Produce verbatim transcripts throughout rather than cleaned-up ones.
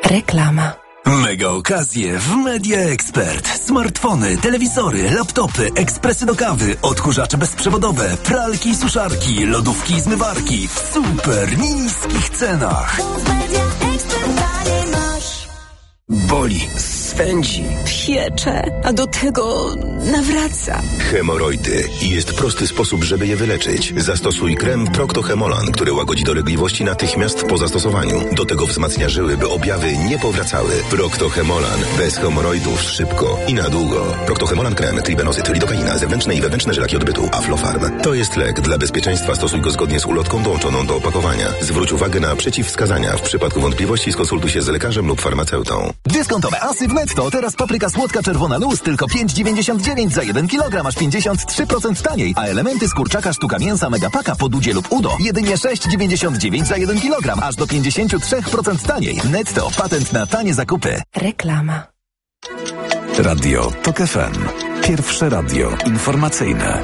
Reklama. Mega okazje w Media Expert. Smartfony, telewizory, laptopy, ekspresy do kawy, odkurzacze bezprzewodowe, pralki i suszarki, lodówki i zmywarki w super niskich cenach. Boli, swędzi, Piecze, a do tego nawraca. hemoroidy. I jest prosty sposób, żeby je wyleczyć. Zastosuj krem Procto-Hemolan, który łagodzi dolegliwości natychmiast po zastosowaniu. Do tego wzmacnia żyły, by objawy nie powracały. Procto-Hemolan. Bez hemoroidów szybko i na długo. Procto-Hemolan krem, tribenozyt, lidokaina, zewnętrzne i wewnętrzne żelaki odbytu, Aflofarm. To jest lek. Dla bezpieczeństwa stosuj go zgodnie z ulotką dołączoną do opakowania. Zwróć uwagę na przeciwwskazania. W przypadku wątpliwości skonsultuj się z lekarzem lub farmaceutą. Dyskontowe asy w Netto. Teraz papryka słodka czerwona luz tylko pięć dziewięćdziesiąt dziewięć za jeden kilogram, aż pięćdziesiąt trzy procent taniej. A elementy z kurczaka sztuka mięsa Megapaka po Dudzie lub Udo jedynie sześć dziewięćdziesiąt dziewięć za jeden kilogram, aż do pięćdziesiąt trzy procent taniej. Netto. Patent na tanie zakupy. Reklama. Radio TOK F M. Pierwsze radio informacyjne.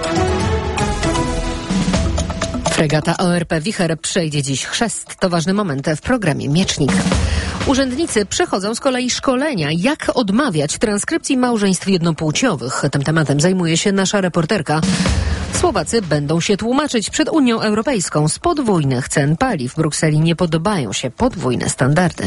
Fregata O R P Wicher przejdzie dziś chrzest. To ważny moment w programie Miecznik. Urzędnicy przechodzą z kolei szkolenia, jak odmawiać transkrypcji małżeństw jednopłciowych. Tym tematem zajmuje się nasza reporterka. Słowacy będą się tłumaczyć przed Unią Europejską z podwójnych cen paliw. Brukseli nie podobają się podwójne standardy.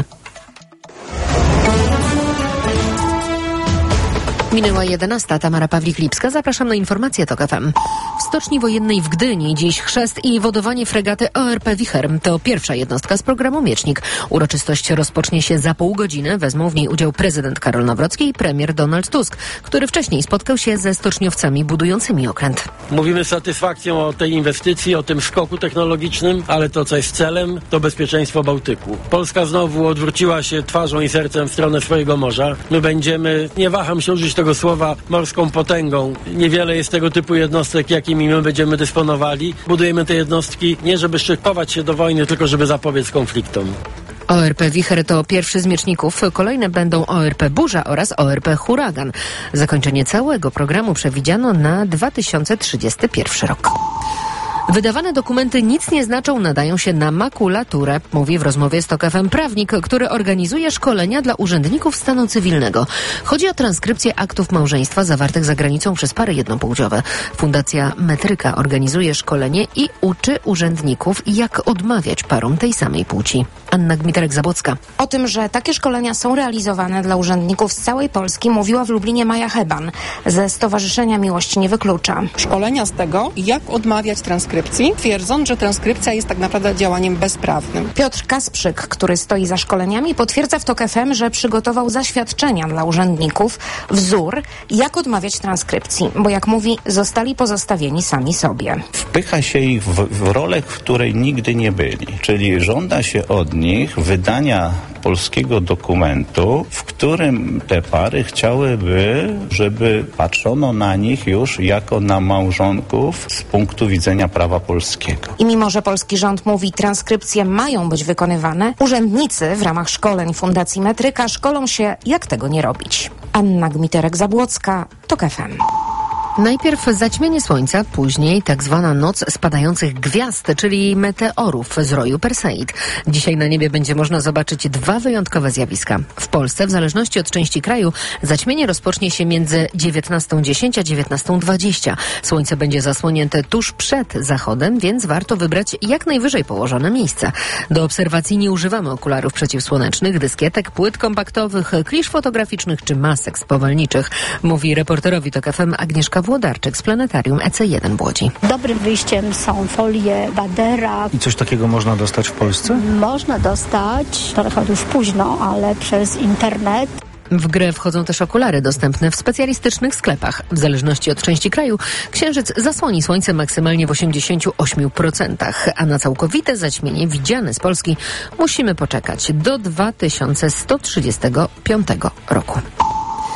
Minęła jedenasta. Tamara Pawlik-Lipska. Zapraszam na informacje TOK F M. W Stoczni Wojennej w Gdyni dziś chrzest i wodowanie fregaty O R P Wicher. To pierwsza jednostka z programu Miecznik. Uroczystość rozpocznie się za pół godziny. Wezmą w niej udział prezydent Karol Nawrocki i premier Donald Tusk, który wcześniej spotkał się ze stoczniowcami budującymi okręt. Mówimy z satysfakcją o tej inwestycji, o tym skoku technologicznym, ale to, co jest celem, to bezpieczeństwo Bałtyku. Polska znowu odwróciła się twarzą i sercem w stronę swojego morza. My będziemy, nie waham się użyć tego słowa, morską potęgą. Niewiele jest tego typu jednostek, jakimi my będziemy dysponowali. Budujemy te jednostki nie żeby szykować się do wojny, tylko żeby zapobiec konfliktom. O R P Wicher to pierwszy z mieczników. Kolejne będą O R P Burza oraz O R P Huragan. Zakończenie całego programu przewidziano na dwa tysiące trzydziesty pierwszy rok. Wydawane dokumenty nic nie znaczą, nadają się na makulaturę, mówi w rozmowie z TOK F M prawnik, który organizuje szkolenia dla urzędników stanu cywilnego. Chodzi o transkrypcję aktów małżeństwa zawartych za granicą przez pary jednopłciowe. Fundacja Metryka organizuje szkolenie i uczy urzędników, jak odmawiać parom tej samej płci. Anna Gmiterek-Zabłocka. O tym, że takie szkolenia są realizowane dla urzędników z całej Polski, mówiła w Lublinie Maja Heban ze Stowarzyszenia Miłość Nie Wyklucza. Szkolenia z tego, jak odmawiać transkrypcji, twierdząc, że transkrypcja jest tak naprawdę działaniem bezprawnym. Piotr Kasprzyk, który stoi za szkoleniami, potwierdza w TOK F M, że przygotował zaświadczenia dla urzędników, wzór, jak odmawiać transkrypcji, bo jak mówi, zostali pozostawieni sami sobie. Wpycha się ich w, w rolę, w której nigdy nie byli, czyli żąda się od nich wydania polskiego dokumentu, w którym te pary chciałyby, żeby patrzono na nich już jako na małżonków z punktu widzenia prawa polskiego. I mimo, że polski rząd mówi, transkrypcje mają być wykonywane, urzędnicy w ramach szkoleń Fundacji Metryka szkolą się, jak tego nie robić. Anna Gmiterek-Zabłocka, TOK F M. Najpierw zaćmienie słońca, później tak zwana noc spadających gwiazd, czyli meteorów z roju Perseid. Dzisiaj na niebie będzie można zobaczyć dwa wyjątkowe zjawiska. W Polsce, w zależności od części kraju, zaćmienie rozpocznie się między dziewiętnastą dziesięć a dziewiętnastą dwadzieścia. Słońce będzie zasłonięte tuż przed zachodem, więc warto wybrać jak najwyżej położone miejsca. Do obserwacji nie używamy okularów przeciwsłonecznych, dyskietek, płyt kompaktowych, klisz fotograficznych czy masek spowalniczych, mówi reporterowi TOK F M Agnieszka Włodarczyk z planetarium E C jeden w Łodzi. Dobrym wyjściem są folie Badera. I coś takiego można dostać w Polsce? Można dostać, trochę już późno, ale przez internet. W grę wchodzą też okulary dostępne w specjalistycznych sklepach. W zależności od części kraju księżyc zasłoni słońce maksymalnie w osiemdziesięciu ośmiu procentach, a na całkowite zaćmienie widziane z Polski musimy poczekać do dwa tysiące sto trzydziestego piątego roku.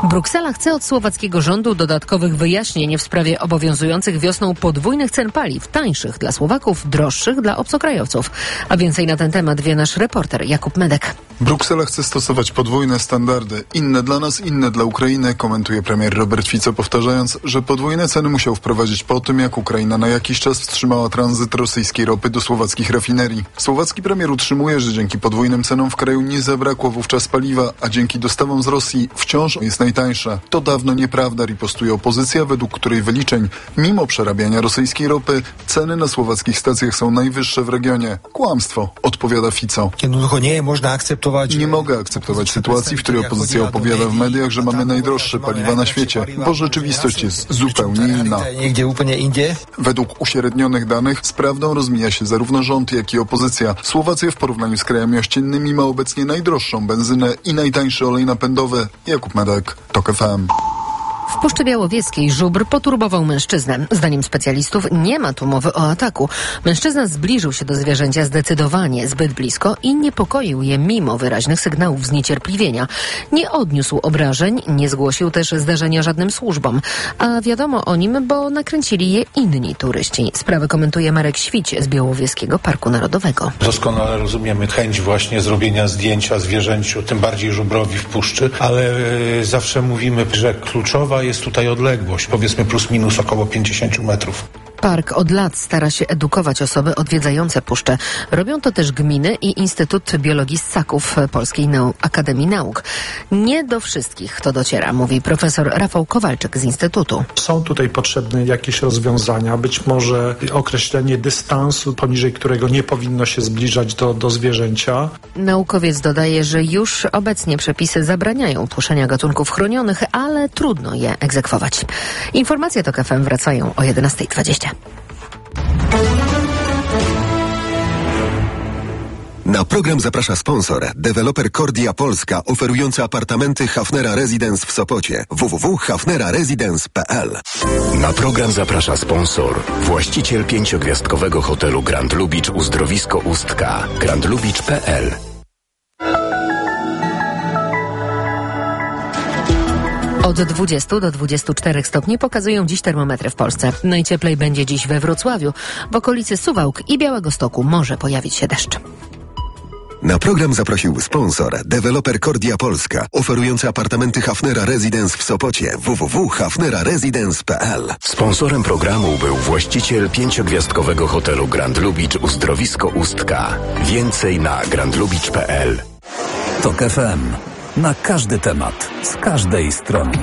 Bruksela chce od słowackiego rządu dodatkowych wyjaśnień w sprawie obowiązujących wiosną podwójnych cen paliw, tańszych dla Słowaków, droższych dla obcokrajowców. A więcej na ten temat wie nasz reporter Jakub Medek. Bruksela chce stosować podwójne standardy. Inne dla nas, inne dla Ukrainy, komentuje premier Robert Fico, powtarzając, że podwójne ceny musiał wprowadzić po tym, jak Ukraina na jakiś czas wstrzymała tranzyt rosyjskiej ropy do słowackich rafinerii. Słowacki premier utrzymuje, że dzięki podwójnym cenom w kraju nie zabrakło wówczas paliwa, a dzięki dostawom z Rosji wciąż jest najtańsze. To dawno nieprawda, ripostuje opozycja, według której wyliczeń, mimo przerabiania rosyjskiej ropy, ceny na słowackich stacjach są najwyższe w regionie. Kłamstwo, odpowiada Fico. Nie można akceptować... Nie mogę akceptować sytuacji, w której opozycja opowiada w mediach, że mamy najdroższe paliwa na świecie, bo rzeczywistość jest zupełnie inna. Według uśrednionych danych z prawdą rozmija się zarówno rząd, jak i opozycja. Słowacja w porównaniu z krajami ościennymi ma obecnie najdroższą benzynę i najtańszy olej napędowy. Jakub Medek, TOK F M. W Puszczy Białowieskiej żubr poturbował mężczyznę. Zdaniem specjalistów nie ma tu mowy o ataku. Mężczyzna zbliżył się do zwierzęcia zdecydowanie zbyt blisko i niepokoił je mimo wyraźnych sygnałów zniecierpliwienia. Nie odniósł obrażeń, nie zgłosił też zdarzenia żadnym służbom. A wiadomo o nim, bo nakręcili je inni turyści. Sprawę komentuje Marek Świć z Białowieskiego Parku Narodowego. Doskonale rozumiemy chęć właśnie zrobienia zdjęcia zwierzęciu, tym bardziej żubrowi w puszczy, ale yy, zawsze mówimy, że kluczowa jest tutaj odległość, powiedzmy plus minus około pięćdziesiąt metrów. Park od lat stara się edukować osoby odwiedzające puszczę. Robią to też gminy i Instytut Biologii Ssaków Polskiej Nau- Akademii Nauk. Nie do wszystkich to dociera, mówi profesor Rafał Kowalczyk z Instytutu. Są tutaj potrzebne jakieś rozwiązania, być może określenie dystansu, poniżej którego nie powinno się zbliżać do, do zwierzęcia. Naukowiec dodaje, że już obecnie przepisy zabraniają puszczenia gatunków chronionych, ale trudno je egzekwować. Informacje TOK F M wracają o jedenasta dwadzieścia. Na program zaprasza sponsor, deweloper Kordia Polska, oferujący apartamenty Hafnera Residence w Sopocie. w w w kropka hafnera residence kropka p l. Na program zaprasza sponsor, właściciel pięciogwiazdkowego hotelu Grand Lubicz Uzdrowisko Ustka. grand lubicz kropka p l. Od dwudziestu do dwudziestu czterech stopni pokazują dziś termometry w Polsce. Najcieplej będzie dziś we Wrocławiu. W okolicy Suwałk i Białegostoku może pojawić się deszcz. Na program zaprosił sponsor, deweloper Kordia Polska, oferujący apartamenty Hafnera Residence w Sopocie. w w w kropka hafnera residence kropka p l. Sponsorem programu był właściciel pięciogwiazdkowego hotelu Grand Lubicz Uzdrowisko Ustka. Więcej na grand lubicz kropka p l. TOK F M. Na każdy temat, z każdej strony.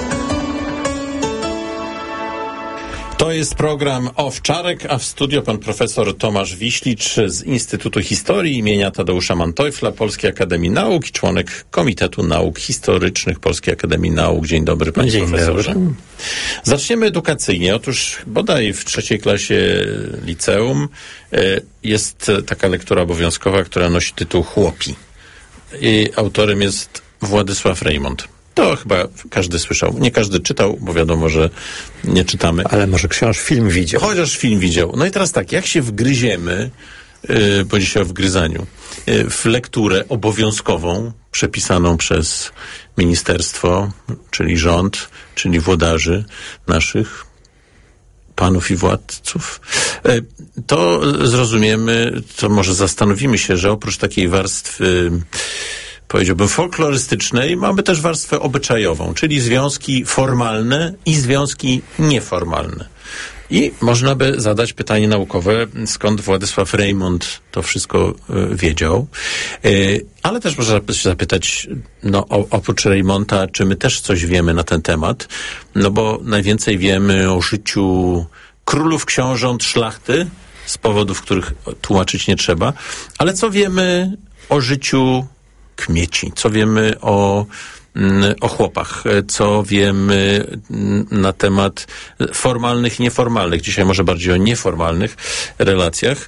To jest program Owczarek, a w studio pan profesor Tomasz Wiślicz z Instytutu Historii imienia Tadeusza Manteuffla Polskiej Akademii Nauk i członek Komitetu Nauk Historycznych Polskiej Akademii Nauk. Dzień dobry, panie Dzień profesorze. Dobry. Zaczniemy edukacyjnie. Otóż bodaj w trzeciej klasie liceum jest taka lektura obowiązkowa, która nosi tytuł Chłopi. I autorem jest Władysław Reymont. To chyba każdy słyszał. Nie każdy czytał, bo wiadomo, że nie czytamy. Ale może książ film widział. Chociaż film widział. No i teraz tak, jak się wgryziemy, yy, bo dzisiaj o wgryzaniu, yy, w lekturę obowiązkową, przepisaną przez ministerstwo, czyli rząd, czyli włodarzy naszych, panów i władców, yy, to zrozumiemy, to może zastanowimy się, że oprócz takiej warstwy, powiedziałbym, folklorystycznej, mamy też warstwę obyczajową, czyli związki formalne i związki nieformalne. I można by zadać pytanie naukowe, skąd Władysław Reymont to wszystko y, wiedział. Y, ale też można się zapytać, no o, oprócz Reymonta, czy my też coś wiemy na ten temat? No bo najwięcej wiemy o życiu królów, książąt, szlachty, z powodów, których tłumaczyć nie trzeba. Ale co wiemy o życiu kmieci? Co wiemy o, o chłopach? Co wiemy na temat formalnych i nieformalnych? Dzisiaj może bardziej o nieformalnych relacjach.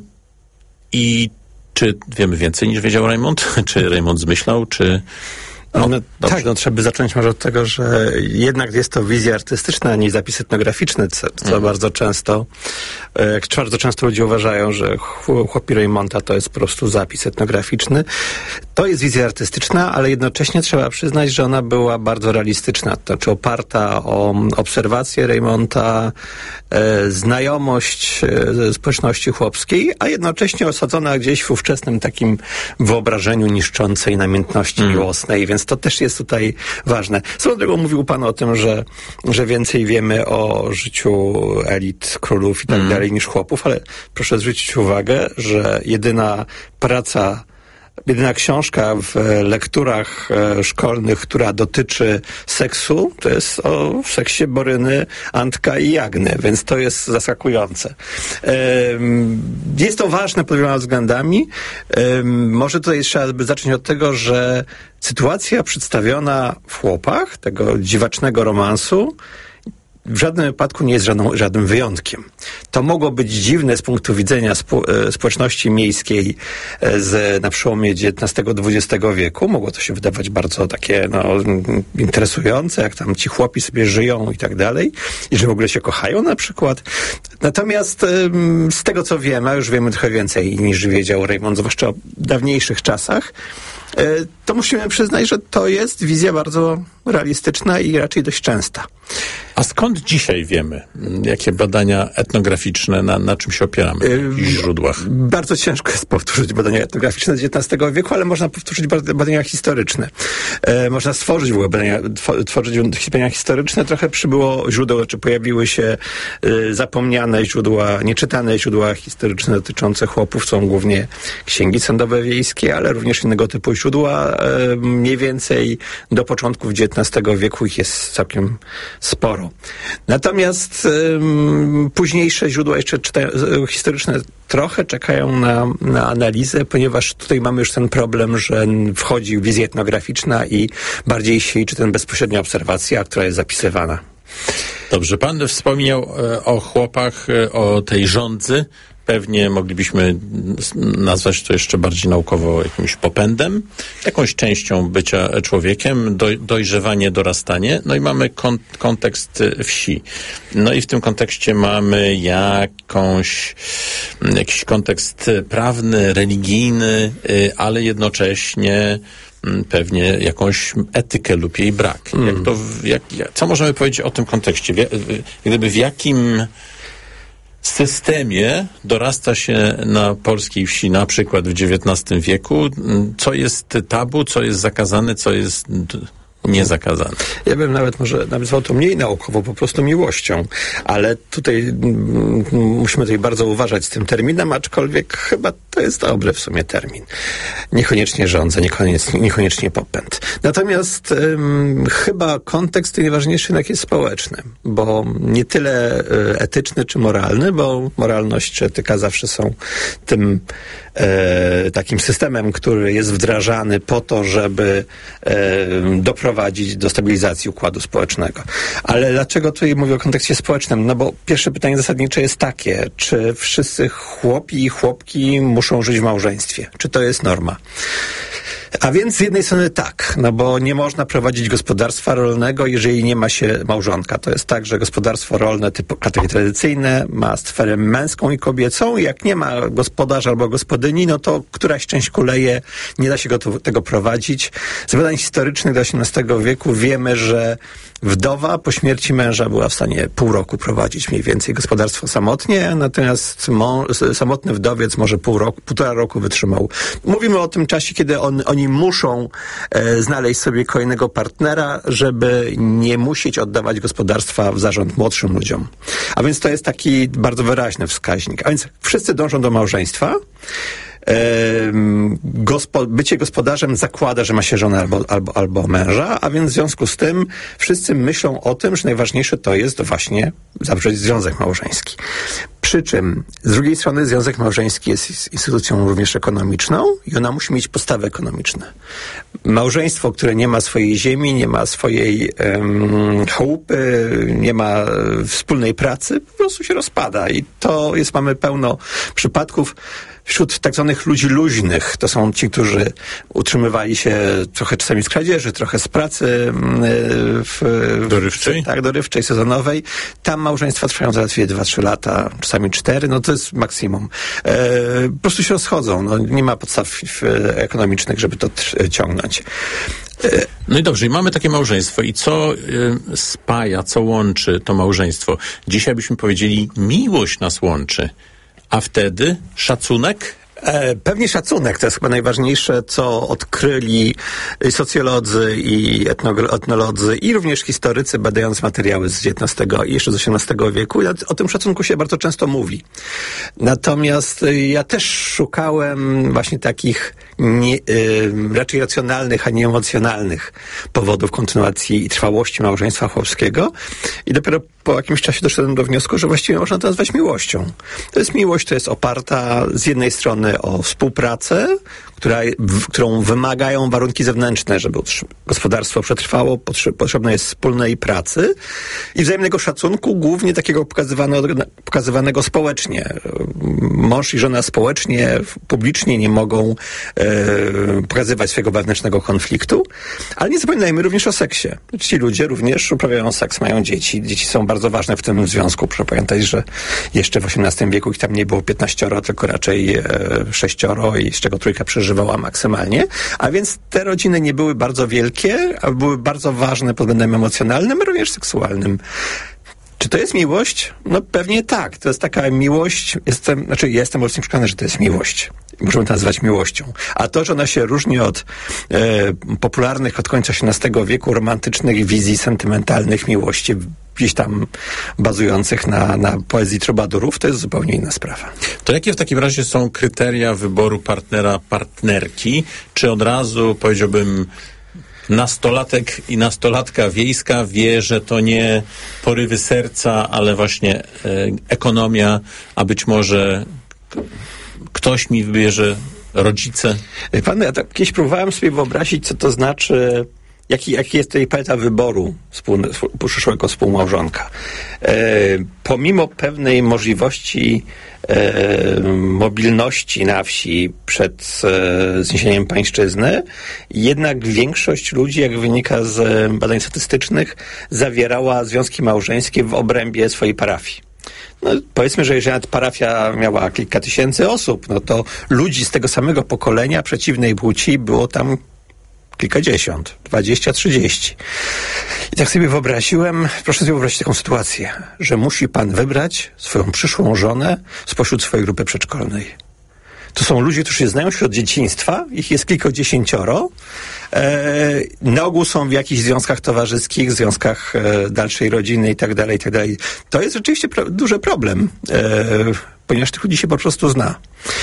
I czy wiemy więcej niż wiedział Reymont? Czy Reymont zmyślał? Czy No, no, tak, no trzeba by zacząć może od tego, że jednak jest to wizja artystyczna, a nie zapis etnograficzny, co, co mhm. bardzo często, jak bardzo często ludzie uważają, że Chłopi Rejmonta to jest po prostu zapis etnograficzny. To jest wizja artystyczna, ale jednocześnie trzeba przyznać, że ona była bardzo realistyczna, to znaczy oparta o obserwacje Rejmonta, e, znajomość e, społeczności chłopskiej, a jednocześnie osadzona gdzieś w ówczesnym takim wyobrażeniu niszczącej namiętności mm. miłosnej, więc to też jest tutaj ważne. Swoją drogą mówił pan o tym, że, że więcej wiemy o życiu elit, królów i tak mm. dalej niż chłopów, ale proszę zwrócić uwagę, że jedyna praca Jedyna książka w lekturach e, szkolnych, która dotyczy seksu, to jest o seksie Boryny, Antka i Jagny, więc to jest zaskakujące. E, jest to ważne pod wieloma względami. E, może tutaj trzeba by zacząć od tego, że sytuacja przedstawiona w Chłopach, tego dziwacznego romansu, w żadnym wypadku nie jest żadną, żadnym wyjątkiem. To mogło być dziwne z punktu widzenia spo, e, społeczności miejskiej e, z, na przełomie dziewiętnastego dwudziestego wieku. Mogło to się wydawać bardzo takie no, interesujące, jak tam ci chłopi sobie żyją i tak dalej. I że w ogóle się kochają na przykład. Natomiast e, z tego co wiemy, a już wiemy trochę więcej niż wiedział Rejmont, zwłaszcza o dawniejszych czasach, e, to musimy przyznać, że to jest wizja bardzo realistyczna i raczej dość częsta. A skąd dzisiaj wiemy, jakie badania etnograficzne, na, na czym się opieramy w jakichś źródłach? Bardzo ciężko jest powtórzyć badania etnograficzne z dziewiętnastego wieku, ale można powtórzyć badania historyczne. E, można stworzyć w ogóle badania, tworzyć badania historyczne. Trochę przybyło źródeł, czy pojawiły się e, zapomniane źródła, nieczytane źródła historyczne dotyczące chłopów. Są głównie księgi sądowe wiejskie, ale również innego typu źródła. E, mniej więcej do początków dziewiętnastego wieku ich jest całkiem sporo. Natomiast um, późniejsze źródła jeszcze czytają, historyczne trochę czekają na, na analizę, ponieważ tutaj mamy już ten problem, że wchodzi wizja etnograficzna i bardziej się liczy ten bezpośrednia obserwacja, która jest zapisywana. Dobrze, pan wspomniał e, o chłopach, e, o tej żądzy. Pewnie moglibyśmy nazwać to jeszcze bardziej naukowo jakimś popędem, jakąś częścią bycia człowiekiem, doj, dojrzewanie, dorastanie. No i mamy kon, kontekst wsi. No i w tym kontekście mamy jakąś, jakiś kontekst prawny, religijny, ale jednocześnie pewnie jakąś etykę lub jej brak. Mm. Jak to, jak, co możemy powiedzieć o tym kontekście? Gdyby w jakim systemie dorasta się na polskiej wsi, na przykład w dziewiętnastym wieku, co jest tabu, co jest zakazane, co jest niezakazane. Ja bym nawet może nazwał to mniej naukowo, po prostu miłością, ale tutaj mm, musimy tutaj bardzo uważać z tym terminem, aczkolwiek chyba to jest dobry w sumie termin. Niekoniecznie żądza, niekoniecznie, niekoniecznie popęd. Natomiast ym, chyba kontekst najważniejszy jednak jest społeczny, bo nie tyle y, etyczny czy moralny, bo moralność czy etyka zawsze są tym e, takim systemem, który jest wdrażany po to, żeby e, doprowadzić do stabilizacji układu społecznego. Ale dlaczego tutaj mówię o kontekście społecznym? No bo pierwsze pytanie zasadnicze jest takie, czy wszyscy chłopi i chłopki muszą żyć w małżeństwie? Czy to jest norma? A więc z jednej strony tak, no bo nie można prowadzić gospodarstwa rolnego, jeżeli nie ma się małżonka. To jest tak, że gospodarstwo rolne, typu, takie tradycyjne, ma sferę męską i kobiecą i jak nie ma gospodarza albo gospodyni, no to któraś część kuleje, nie da się go to, tego prowadzić. Z badań historycznych do osiemnastego wieku wiemy, że wdowa po śmierci męża była w stanie pół roku prowadzić mniej więcej gospodarstwo samotnie, natomiast mąż, samotny wdowiec może pół roku, półtora roku wytrzymał. Mówimy o tym czasie, kiedy on, oni muszą e, znaleźć sobie kolejnego partnera, żeby nie musieć oddawać gospodarstwa w zarząd młodszym ludziom. A więc to jest taki bardzo wyraźny wskaźnik. A więc wszyscy dążą do małżeństwa. Gospo, bycie gospodarzem zakłada, że ma się żonę albo, albo, albo męża, a więc w związku z tym wszyscy myślą o tym, że najważniejsze to jest właśnie zawrzeć związek małżeński. Przy czym z drugiej strony związek małżeński jest instytucją również ekonomiczną i ona musi mieć podstawy ekonomiczne. Małżeństwo, które nie ma swojej ziemi, nie ma swojej um, chałupy, nie ma wspólnej pracy, po prostu się rozpada i to jest, mamy pełno przypadków. wśród tak zwanych ludzi luźnych, to są ci, którzy utrzymywali się trochę czasami z kradzieży, trochę z pracy w, dorywczej? Tak, dorywczej, sezonowej. Tam małżeństwa trwają zaledwie dwa trzy lata, czasami cztery, no to jest maksimum. E, po prostu się rozchodzą, no, nie ma podstaw ekonomicznych, żeby to t- ciągnąć. E, no i dobrze, i mamy takie małżeństwo. I co y, spaja, co łączy to małżeństwo? Dzisiaj byśmy powiedzieli, miłość nas łączy. A wtedy szacunek? E, pewnie szacunek, to jest chyba najważniejsze, co odkryli socjolodzy i etnog- etnolodzy i również historycy, badając materiały z dziewiętnastego i jeszcze z osiemnastego wieku. I o tym szacunku się bardzo często mówi. Natomiast ja też szukałem właśnie takich nie, y, raczej racjonalnych, a nie emocjonalnych powodów kontynuacji i trwałości małżeństwa chłopskiego. I dopiero po jakimś czasie doszedłem do wniosku, że właściwie można to nazwać miłością. To jest miłość, to jest oparta z jednej strony o współpracę, która, w, którą wymagają warunki zewnętrzne, żeby gospodarstwo przetrwało, potrze- potrzebne jest wspólnej pracy i wzajemnego szacunku, głównie takiego pokazywanego, pokazywanego społecznie. Mąż i żona społecznie, publicznie nie mogą e, pokazywać swojego wewnętrznego konfliktu, ale nie zapominajmy również o seksie. Ci ludzie również uprawiają seks, mają dzieci. Dzieci są bardzo ważne w tym związku. Proszę pamiętać, że jeszcze w osiemnastym wieku ich tam nie było piętnaścioro, tylko raczej e, sześcioro i z czego trójka przeżywała maksymalnie. A więc te rodziny nie były bardzo wielkie, a były bardzo ważne pod względem emocjonalnym, również seksualnym. Czy to jest miłość? No pewnie tak. To jest taka miłość, jestem, znaczy ja jestem mocno przekonany, że to jest miłość. Możemy to nazywać miłością. A to, że ona się różni od e, popularnych od końca osiemnastego wieku romantycznych wizji sentymentalnych miłości, gdzieś tam bazujących na, na poezji trubadurów, to jest zupełnie inna sprawa. To jakie w takim razie są kryteria wyboru partnera, partnerki? Czy od razu, powiedziałbym, nastolatek i nastolatka wiejska wie, że to nie porywy serca, ale właśnie e, ekonomia, a być może ktoś mi wybierze, rodzice? Pan, ja tak kiedyś próbowałem sobie wyobrazić, co to znaczy, jaki, jaki jest tutaj paleta wyboru współ, przyszłego współmałżonka. E, pomimo pewnej możliwości e, mobilności na wsi przed e, zniesieniem pańszczyzny, jednak większość ludzi, jak wynika z badań statystycznych, zawierała związki małżeńskie w obrębie swojej parafii. No, powiedzmy, że jeżeli nawet parafia miała kilka tysięcy osób, no to ludzi z tego samego pokolenia przeciwnej płci było tam kilkadziesiąt, dwadzieścia, trzydzieści. I tak sobie wyobraziłem, proszę sobie wyobrazić taką sytuację, że musi pan wybrać swoją przyszłą żonę spośród swojej grupy przedszkolnej. To są ludzie, którzy się znają się od dzieciństwa, ich jest kilkudziesięcioro. E, na ogół są w jakichś związkach towarzyskich, związkach e, dalszej rodziny i tak dalej, i tak dalej. To jest rzeczywiście pro, duży problem, e, ponieważ tych ludzi się po prostu zna.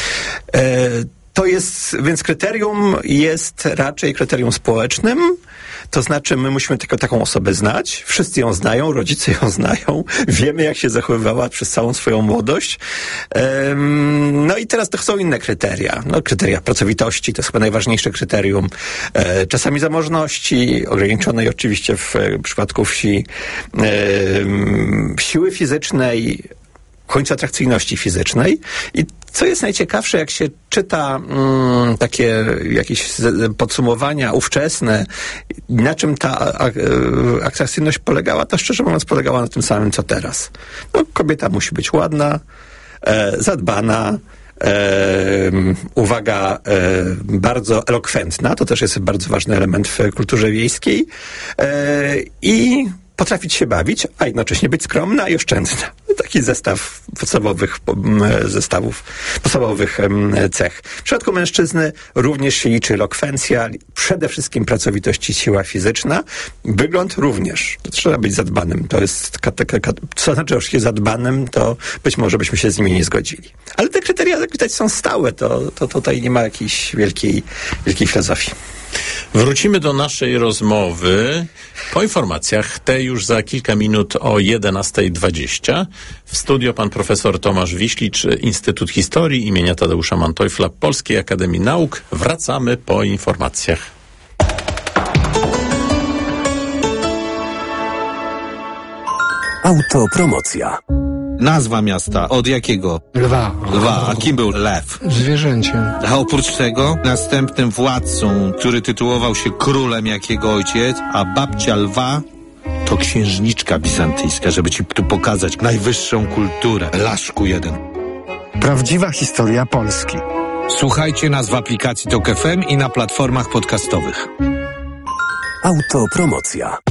E, to jest, więc kryterium jest raczej kryterium społecznym, to znaczy my musimy tylko taką osobę znać, wszyscy ją znają, rodzice ją znają, wiemy jak się zachowywała przez całą swoją młodość. Ehm, no i teraz to są inne kryteria. No, kryteria pracowitości, to jest chyba najważniejsze kryterium. E, czasami zamożności, ograniczonej oczywiście w, w przypadku wsi, e, siły fizycznej, w końcu atrakcyjności fizycznej. I co jest najciekawsze, jak się czyta mm, takie jakieś podsumowania ówczesne, na czym ta a, a, atrakcyjność polegała, to szczerze mówiąc polegała na tym samym, co teraz. No, kobieta musi być ładna, e, zadbana, E, uwaga, e, bardzo elokwentna, to też jest bardzo ważny element w kulturze wiejskiej e, i potrafić się bawić, a jednocześnie być skromna i oszczędna. Taki zestaw podstawowych zestawów, podstawowych cech. W przypadku mężczyzny również się liczy elokwencja, przede wszystkim pracowitość i siła fizyczna. Wygląd również. To trzeba być zadbanym. To jest, co znaczy, że już się zadbanym, to być może byśmy się z nimi nie zgodzili. Ale te kryteria, jak widać, są stałe. To, to tutaj nie ma jakiejś wielkiej, wielkiej filozofii. Wrócimy do naszej rozmowy po informacjach, te już za kilka minut o jedenasta dwadzieścia. W studio pan profesor Tomasz Wiślicz, Instytut Historii imienia Tadeusza Manteuffela Polskiej Akademii Nauk. Wracamy po informacjach. Autopromocja. Nazwa miasta. Od jakiego? Lwa. Lwa. A kim był lew? Zwierzęciem. A oprócz tego następnym władcą, który tytułował się królem jak jego ojciec, a babcia lwa to księżniczka bizantyjska, żeby ci tu pokazać najwyższą kulturę. Laszku jeden. Prawdziwa historia Polski. Słuchajcie nas w aplikacji Tok F M i na platformach podcastowych. Autopromocja.